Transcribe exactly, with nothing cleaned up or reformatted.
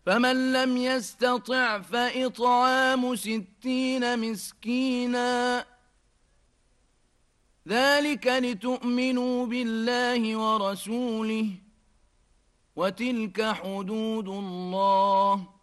فمن لم يستطع فإطعام ستين مسكينا ذلك لتؤمنوا بالله ورسوله وتلك حدود الله